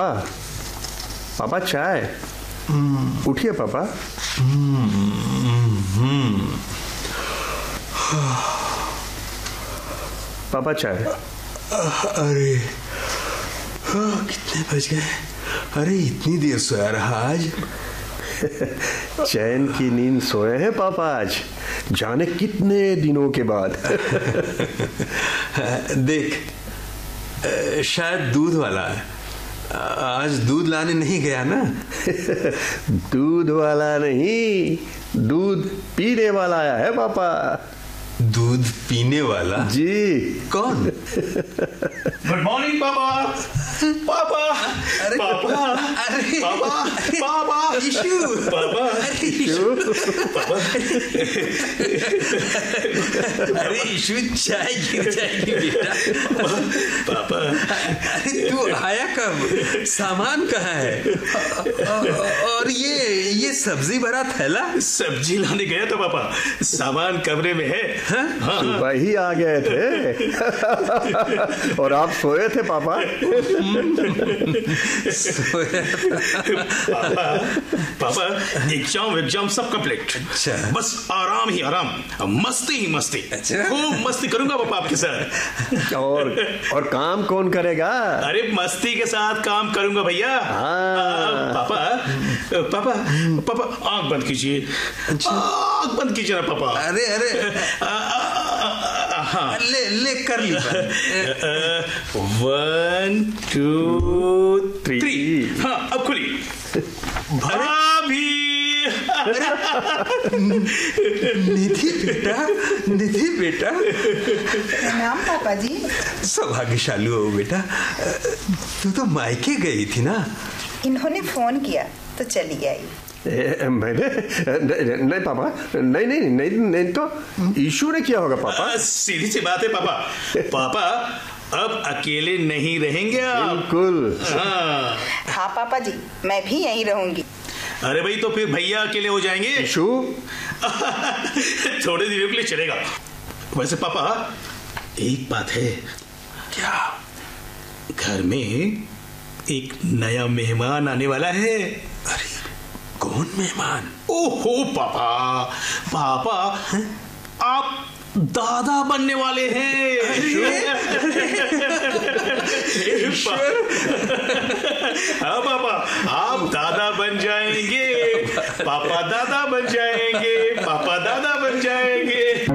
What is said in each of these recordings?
पापा चाय। उठिए पापा। पापा चाय। अरे कितने बज गए? अरे इतनी देर सोया रहा आज? चैन की नींद सोए हैं पापा आज, जाने कितने दिनों के बाद। देख, शायद दूध वाला आज दूध लाने नहीं गया ना? दूध वाला नहीं, दूध पीने वाला आया है पापा। दूध पीने वाला? जी। कौन? गुड मॉर्निंग पापा। पापा, अरे पापा, अरे पापा, पापा, इशू, पापा, इशू, पापा। अरे इशू, चाय गिर जाएगी बेटा। पापा, अरे तू आया कब? सामान कहाँ है? और ये सब्जी भरा थैला? सब्जी लाने गया था पापा, सामान कमरे में है। हाँ? सुबह ही आ गए थे। और आप सोए थे पापा? पापा एग्जाम सब कंप्लीट। अच्छा। बस आराम ही आराम, मस्ती ही मस्ती। अच्छा। खूब मस्ती करूंगा पापा आपके साथ। और काम कौन करेगा? अरे मस्ती के साथ काम करूंगा भैया। पापा पापा पापा आंख बंद कीजिए। आंख बंद कीजिए ना पापा। अरे हाँ ले कर ली। 1 2 3। हाँ अब खुली। भाभी। निधि बेटा। प्रणाम पापा जी। सौभाग्यशाली हो बेटा। तू तो मायके गई थी ना? इन्होंने फोन किया तो चली आई। मैंने नहीं पापा, नहीं तो ईशू ने किया होगा पापा। सीधी सी बात है पापा। पापा अब अकेले नहीं रहेंगे आप। बिल्कुल। हाँ पापा जी, मैं भी यहीं रहूंगी। अरे भाई तो फिर भैया अकेले हो जाएंगे। ईशू थोड़े दिनों के लिए चलेगा। वैसे पापा एक बात है। क्या? घर में एक नया मेहमान आने वाला है। अरे कौन मेहमान? ओहो पापा, पापा आप दादा बनने वाले हैं। हाँ पापा, आप दादा बन जाएंगे। पापा दादा बन जाएंगे। पापा दादा बन जाएंगे।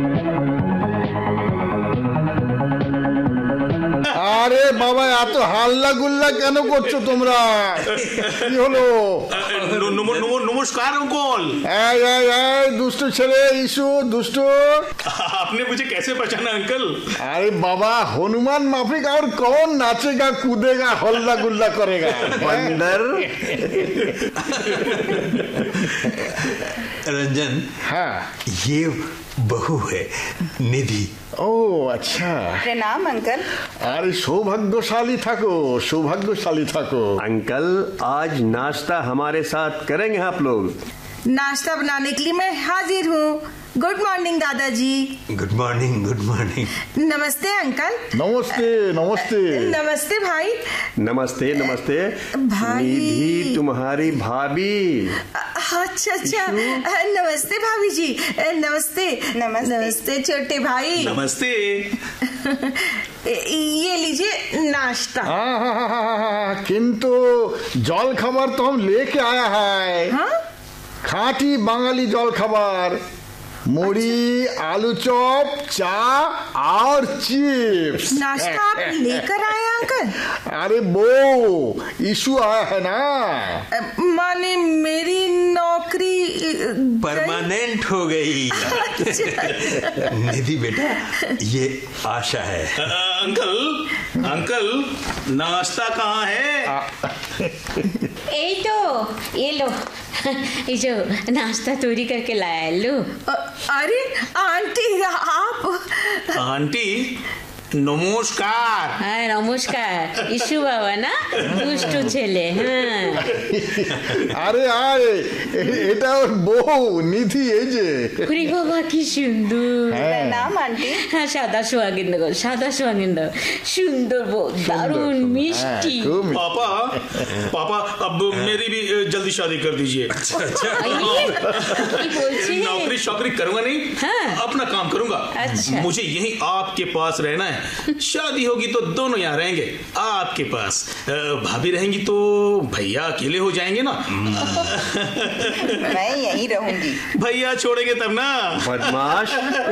আরে বাবা এত হাল্লা গুল্লা কেন করছো তোমরা? কি হলো? नमस्कार अंकल। এই এই এই দুষ্টু ছেলে ইসু, দুষ্টু। आपने मुझे कैसे पहचाना अंकल? अरे बाबा, हनुमान माफिक और कौन नाचेगा कूदेगा हल्ला गुल्ला करेगा? बंदर। रंजन, हाँ, ये बहू है निधि। ओ अच्छा। प्रणाम अंकल। अरे सौभाग्यशाली थाको, सौभाग्यशाली थाको। अंकल आज नाश्ता हमारे साथ करेंगे आप लोग? नाश्ता बनाने के लिए मैं हाजिर हूँ। गुड मॉर्निंग दादाजी। Good morning, good morning. नमस्ते अंकल। नमस्ते नमस्ते। नमस्ते भाई। नमस्ते नमस्ते। भाई। निधि तुम्हारी भाभी। अच्छा अच्छा, नमस्ते भाभी जी। नमस्ते नमस्ते। नमस्ते छोटे भाई। नमस्ते। ये लीजिए नाश्ता। हाँ, किंतु जल खबर तो हम लेके आया है। हाँ? खाटी बांगाली जल खबर, मुड़ी, आलू चॉप, चा और चिप्स। नाश्ता आप लेकर आए अंकल? अरे वो इशू आया है ना। माने मेरी नौकरी परमानेंट हो गई। निधि बेटा, ये आशा है। अंकल अंकल नाश्ता कहाँ है? यही तो, ये लो। ये जो नाश्ता चोरी करके लाया लो। अरे आंटी, आप? आंटी নমস্কার। হ্যাঁ নমস্কার, ইসু বাবা না, দুষ্টু ছেলে। হ্যাঁ আরে আরে, এটা ওর বউ নিধি, এই যে। ওরে বাবা কি সুন্দর। নাম আন্টি। হ্যাঁ সাদা সোহাগিন দাও, সাদা সোহাগিন দাও। সুন্দর বউ, দারুণ মিষ্টি। पापा पापा अब मेरी भी जल्दी शादी कर दीजिए। কি বলছিস? नौकरी शौकरी करूंगा नहीं, हाँ। अपना काम करूंगा। अच्छा। मुझे यहीं आपके पास रहना है। शादी होगी तो दोनों यहाँ रहेंगे आपके पास। भाभी रहेंगी तो भैया अकेले हो जाएंगे ना। मैं यहीं रहूंगी। भैया छोड़ेंगे तब ना। बदमाश।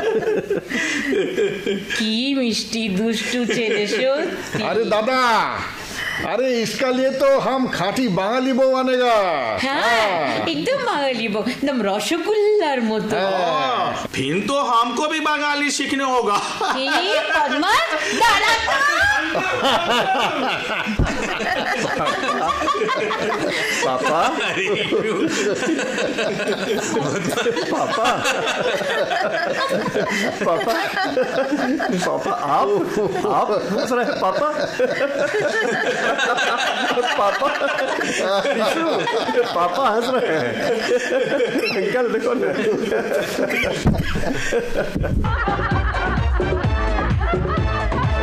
কি মিষ্টি দুষ্টু ছেলে সত্যি। अरे दादा, अरे इसका लिए तो हम खाटी बाঙালি বউ আনেগা। হ্যাঁ একদম বাঙালি বউ, একদম রসগোল্লার মতো। फिर तो हमको भी बंगाली सीखने होगा। কি পদ্মাস, দাঁড়া তো। पापा पापा पापा पापा आप हंस रहे हैं पापा? पापा इशू, पापा हंस रहे हैं। अंकल देखो ना।